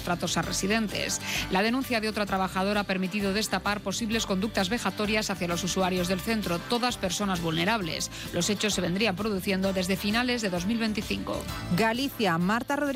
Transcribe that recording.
tratos a residentes. La denuncia de otra trabajadora ha permitido destapar posibles conductas vejatorias hacia los usuarios del centro, todas personas vulnerables. Los hechos se vendrían produciendo desde finales de 2025. Galicia, Marta Rodríguez.